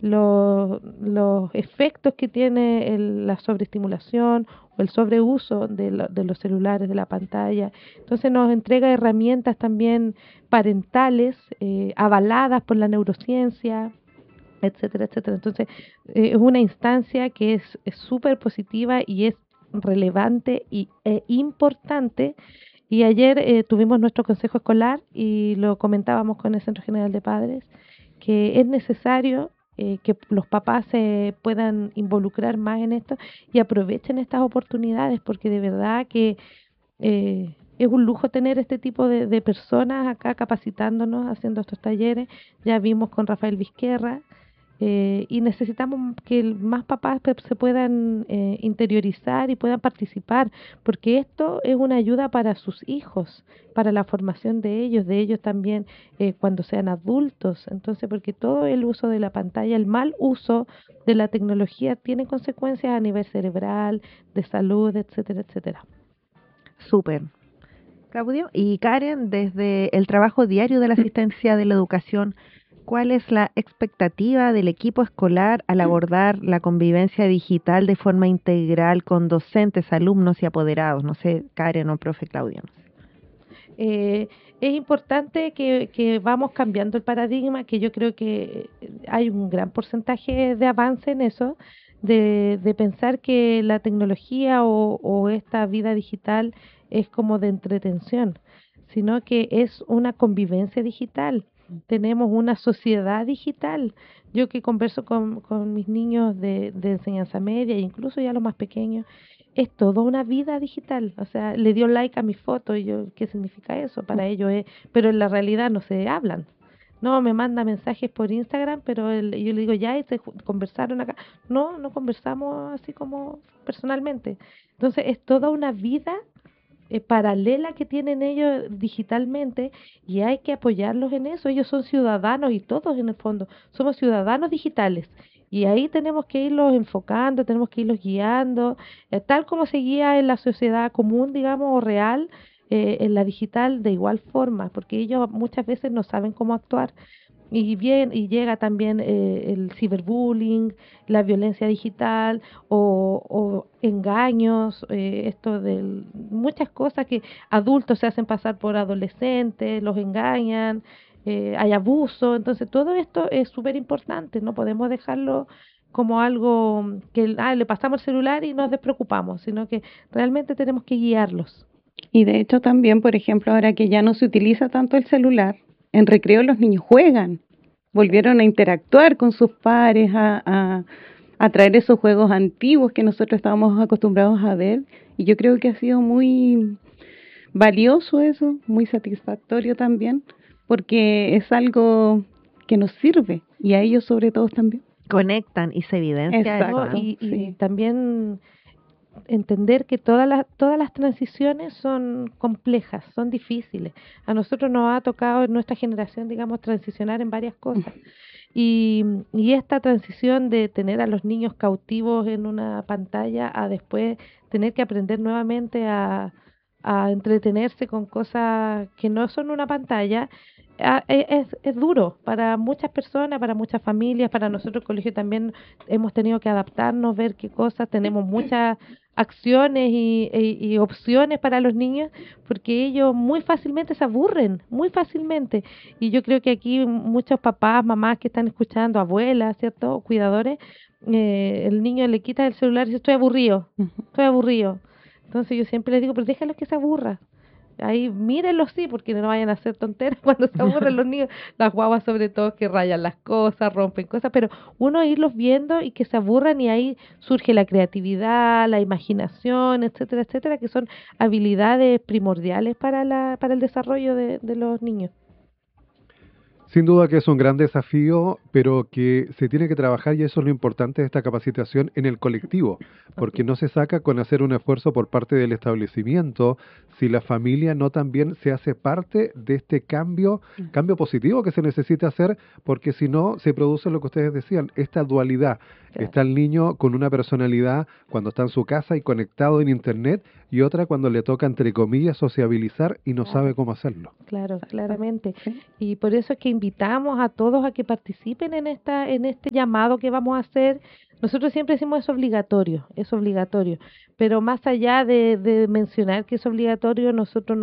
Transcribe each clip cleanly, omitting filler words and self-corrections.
los efectos que tiene la sobreestimulación o el sobreuso de los celulares, de la pantalla. Entonces nos entrega herramientas también parentales, avaladas por la neurociencia, etcétera, etcétera. Entonces, es una instancia que es súper positiva y es relevante e importante. Y ayer tuvimos nuestro consejo escolar y lo comentábamos con el Centro General de Padres, que es necesario que los papás se puedan involucrar más en esto y aprovechen estas oportunidades, porque de verdad que es un lujo tener este tipo de personas acá capacitándonos, haciendo estos talleres. Ya vimos con Rafael Vizquerra, y necesitamos que más papás se puedan interiorizar y puedan participar, porque esto es una ayuda para sus hijos, para la formación de ellos también cuando sean adultos. Entonces, porque todo el uso de la pantalla, el mal uso de la tecnología tiene consecuencias a nivel cerebral, de salud, etcétera, etcétera. Súper. Claudio. Y Karen, desde el trabajo diario de la asistencia de la educación, ¿cuál es la expectativa del equipo escolar al abordar la convivencia digital de forma integral con docentes, alumnos y apoderados? No sé, Karen o profe Claudio. Eh, es importante que vamos cambiando el paradigma, que yo creo que hay un gran porcentaje de avance en eso, de pensar que la tecnología o esta vida digital es como de entretención, sino que es una convivencia digital. Tenemos una sociedad digital. Yo que converso con mis niños de enseñanza media, e incluso ya los más pequeños, es toda una vida digital. O sea, le dio like a mi foto y yo, ¿qué significa eso? Para ellos es, pero en la realidad no se hablan. No, me manda mensajes por Instagram, pero yo le digo, ya, y conversaron acá. No, no conversamos así como personalmente. Entonces, es toda una vida paralela que tienen ellos digitalmente y hay que apoyarlos en eso. Ellos son ciudadanos y todos en el fondo somos ciudadanos digitales. Y ahí tenemos que irlos enfocando, tenemos que irlos guiando, tal como se guía en la sociedad común, digamos, o real, en la digital de igual forma, porque ellos muchas veces no saben cómo actuar. Y bien, y llega también el ciberbullying, la violencia digital o engaños, esto de muchas cosas que adultos se hacen pasar por adolescentes, los engañan, hay abuso. Entonces todo esto es súper importante, no podemos dejarlo como algo que le pasamos el celular y nos despreocupamos, sino que realmente tenemos que guiarlos. Y de hecho también, por ejemplo, ahora que ya no se utiliza tanto el celular, en recreo los niños juegan, volvieron a interactuar con sus pares, a traer esos juegos antiguos que nosotros estábamos acostumbrados a ver. Y yo creo que ha sido muy valioso eso, muy satisfactorio también, porque es algo que nos sirve y a ellos sobre todo también. Conectan y se evidencia Exacto, eso, ¿no? Y también entender que todas las transiciones son complejas, son difíciles. A nosotros nos ha tocado en nuestra generación, digamos, transicionar en varias cosas. Y esta transición de tener a los niños cautivos en una pantalla a después tener que aprender nuevamente a entretenerse con cosas que no son una pantalla, es duro para muchas personas, para muchas familias, para nosotros el colegio también hemos tenido que adaptarnos, ver qué cosas, tenemos muchas acciones y opciones para los niños, porque ellos muy fácilmente se aburren, muy fácilmente. Y yo creo que aquí muchos papás, mamás que están escuchando, abuelas, ¿cierto? Cuidadores, el niño le quita el celular y dice, estoy aburrido, estoy aburrido. Entonces yo siempre les digo, pero déjalos que se aburra. Ahí mírenlos, sí, porque no vayan a hacer tonteras cuando se aburren los niños, las guaguas sobre todo que rayan las cosas, rompen cosas, pero uno irlos viendo y que se aburran y ahí surge la creatividad, la imaginación, etcétera, etcétera, que son habilidades primordiales para el desarrollo de los niños. Sin duda que es un gran desafío, pero que se tiene que trabajar y eso es lo importante de esta capacitación en el colectivo, porque no se saca con hacer un esfuerzo por parte del establecimiento si la familia no también se hace parte de este cambio positivo que se necesita hacer, porque si no se produce lo que ustedes decían, esta dualidad. Claro. Está el niño con una personalidad cuando está en su casa y conectado en internet y otra cuando le toca, entre comillas, sociabilizar y no Claro. sabe cómo hacerlo. Claro, claramente. Sí. Y por eso es que invitamos a todos a que participen participen en este llamado que vamos a hacer. Nosotros siempre decimos es obligatorio, pero más allá de mencionar que es obligatorio, nosotros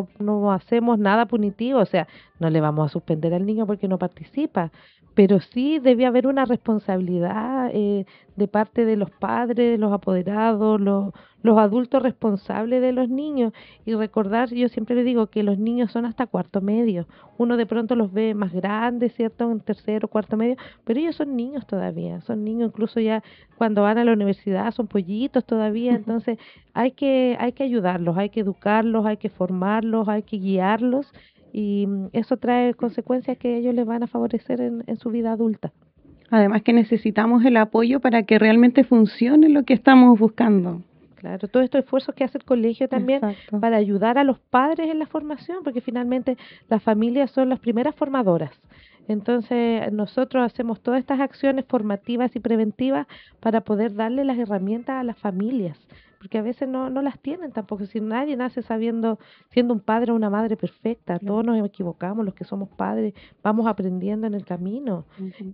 no hacemos nada punitivo, o sea, no le vamos a suspender al niño porque no participa, pero sí debe haber una responsabilidad de parte de los padres, los apoderados, los adultos responsables de los niños, y recordar, yo siempre le digo que los niños son hasta cuarto medio, uno de pronto los ve más grandes, ¿cierto?, en tercero, cuarto medio, pero ellos son niños todavía, son niños incluso ya cuando van a la universidad, son pollitos todavía, entonces hay que ayudarlos, hay que educarlos, hay que formarlos, hay que guiarlos, y eso trae consecuencias que ellos les van a favorecer en su vida adulta. Además que necesitamos el apoyo para que realmente funcione lo que estamos buscando. Claro, todos estos esfuerzos que hace el colegio también Exacto. para ayudar a los padres en la formación, porque finalmente las familias son las primeras formadoras. Entonces, nosotros hacemos todas estas acciones formativas y preventivas para poder darle las herramientas a las familias, porque a veces no las tienen tampoco. Si nadie nace siendo un padre o una madre perfecta, todos nos equivocamos, los que somos padres vamos aprendiendo en el camino.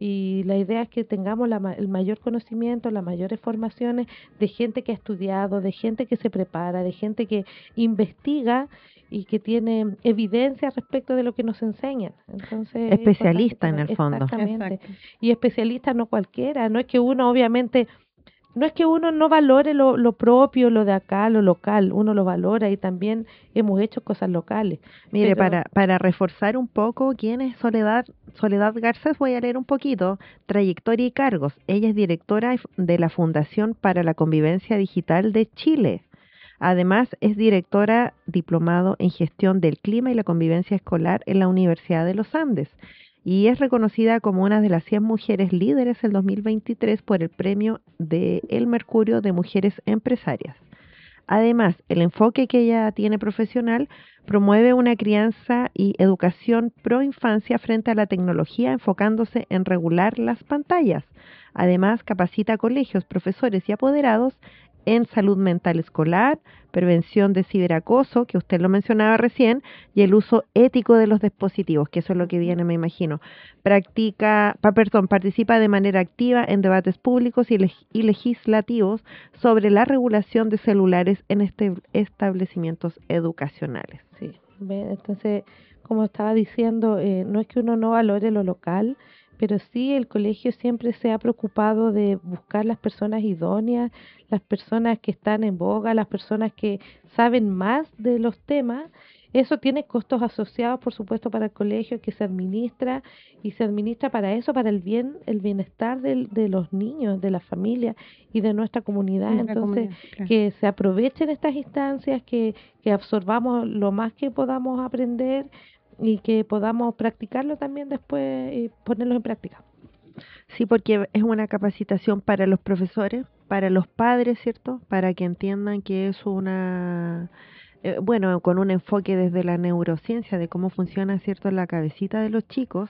Y la idea es que tengamos el mayor conocimiento, las mayores formaciones de gente que ha estudiado, de gente que se prepara, de gente que investiga y que tiene evidencia respecto de lo que nos enseñan. Entonces, Especialista en el fondo. Exactamente. Exacto. Y especialista no cualquiera, no es que uno obviamente, no es que uno no valore lo propio, lo de acá, lo local, uno lo valora, y también hemos hecho cosas locales. Mire, Pero- para reforzar un poco quién es Soledad Garcés, voy a leer un poquito, trayectoria y cargos. Ella es directora de la Fundación para la Convivencia Digital de Chile. Además, es directora diplomado en gestión del clima y la convivencia escolar en la Universidad de los Andes, y es reconocida como una de las 100 mujeres líderes del 2023 por el premio de El Mercurio de Mujeres Empresarias. Además, el enfoque que ella tiene profesional promueve una crianza y educación pro infancia frente a la tecnología, enfocándose en regular las pantallas. Además, capacita a colegios, profesores y apoderados en salud mental escolar, prevención de ciberacoso, que usted lo mencionaba recién, y el uso ético de los dispositivos, que eso es lo que viene, me imagino. Participa de manera activa en debates públicos y legislativos sobre la regulación de celulares en establecimientos educacionales. Sí, entonces, como estaba diciendo, no es que uno no valore lo local, pero sí el colegio siempre se ha preocupado de buscar las personas idóneas, las personas que están en boga, las personas que saben más de los temas. Eso tiene costos asociados, por supuesto, para el colegio, que se administra, y se administra para eso, para el bienestar de los niños, de la familia y de nuestra comunidad. Nuestra Entonces, comunidad, claro. que se aprovechen estas instancias, que absorbamos lo más que podamos aprender y que podamos practicarlo también después y ponerlo en práctica. Sí, porque es una capacitación para los profesores, para los padres, ¿cierto? Para que entiendan que es bueno, con un enfoque desde la neurociencia de cómo funciona, ¿cierto?, la cabecita de los chicos,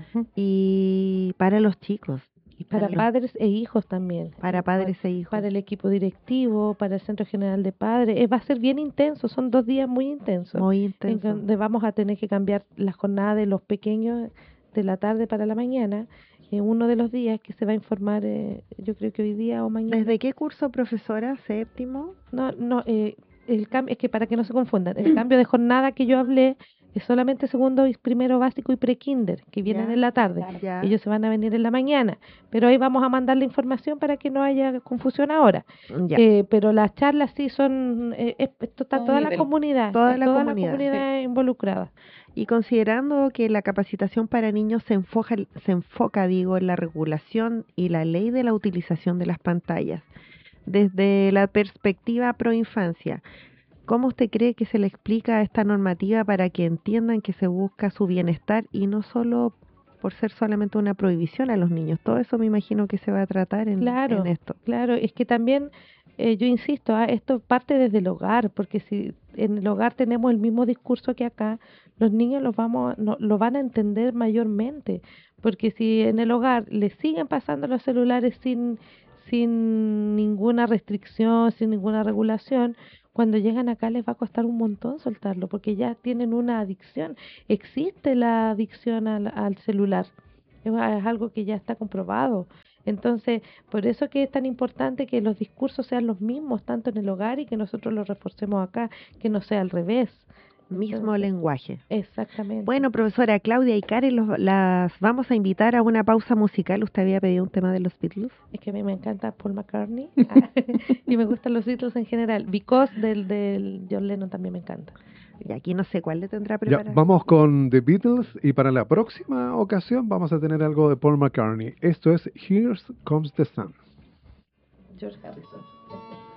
y para los chicos, Y para los- padres e hijos también. para padres e hijos. Para el equipo directivo, para el Centro General de Padres. Va a ser bien intenso, son 2 días muy intensos. Muy En intenso. donde vamos a tener que cambiar la jornada de los pequeños de la tarde para la mañana. Uno de los días que se va a informar, yo creo que hoy día o mañana. ¿Desde qué curso, profesora? ¿Séptimo? No, el cambio es que, para que no se confundan, el cambio de jornada que yo hablé es solamente segundo y primero básico y prekinder, que vienen Ya, en la tarde. Ya. Ellos se van a venir en la mañana, pero ahí vamos a mandar la información para que no haya confusión ahora. Ya. Pero las charlas sí son, está Todo toda la nivel. comunidad, Toda está la toda comunidad, la comunidad involucrada. Y considerando que la capacitación para niños se enfoca, en la regulación y la ley de la utilización de las pantallas, desde la perspectiva pro infancia, ¿cómo usted cree que se le explica esta normativa para que entiendan que se busca su bienestar y no solo por ser solamente una prohibición a los niños? Todo eso me imagino que se va a tratar en esto. Claro, es que también, yo insisto, esto parte desde el hogar, porque si en el hogar tenemos el mismo discurso que acá, los niños lo van a entender mayormente, porque si en el hogar les siguen pasando los celulares sin ninguna restricción, sin ninguna regulación, cuando llegan acá les va a costar un montón soltarlo, porque ya tienen una adicción. Existe la adicción al celular. es algo que ya está comprobado. Entonces, por eso que es tan importante que los discursos sean los mismos, tanto en el hogar y que nosotros los reforcemos acá, que no sea al revés. Mismo Entonces, lenguaje. exactamente. Bueno, profesora Claudia y Karen, las vamos a invitar a una pausa musical. Usted había pedido un tema de los Beatles. Es que a mí me encanta Paul McCartney y me gustan los Beatles en general. Because del John Lennon también me encanta. Y aquí no sé cuál le tendrá Ya, preparado. vamos con The Beatles y para la próxima ocasión vamos a tener algo de Paul McCartney. Esto es Here Comes the Sun. George Harrison.